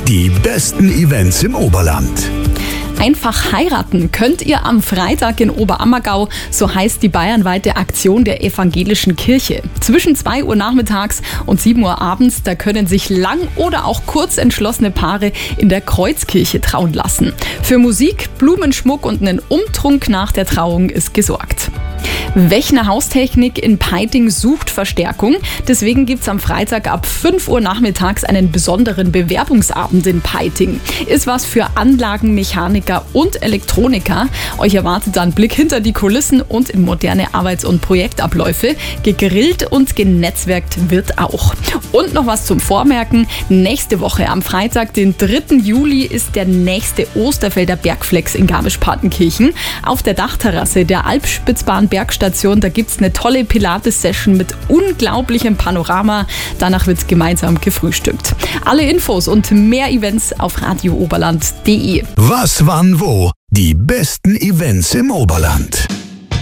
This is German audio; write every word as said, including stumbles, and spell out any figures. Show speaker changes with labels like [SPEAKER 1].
[SPEAKER 1] Die besten Events im Oberland.
[SPEAKER 2] Einfach heiraten könnt ihr am Freitag in Oberammergau, so heißt die bayernweite Aktion der evangelischen Kirche. Zwischen zwei Uhr nachmittags und sieben Uhr abends, da können sich lang oder auch kurz entschlossene Paare in der Kreuzkirche trauen lassen. Für Musik, Blumenschmuck und einen Umtrunk nach der Trauung ist gesorgt. Wechner Haustechnik in Peiting sucht Verstärkung. Deswegen gibt es am Freitag ab fünf Uhr nachmittags einen besonderen Bewerbungsabend in Peiting. Ist was für Anlagenmechaniker und Elektroniker. Euch erwartet dann Blick hinter die Kulissen und in moderne Arbeits- und Projektabläufe. Gegrillt und genetzwerkt wird auch. Und noch was zum Vormerken. Nächste Woche am Freitag, den dritten Juli, ist der nächste Osterfelder Bergflex in Garmisch-Partenkirchen. Auf der Dachterrasse der Alpspitzbahn Bergstation, da gibt es eine tolle Pilates-Session mit unglaublichem Panorama. Danach wird gemeinsam gefrühstückt. Alle Infos und mehr Events auf radio oberland punkt de.
[SPEAKER 1] Was, wann, wo? Die besten Events im Oberland.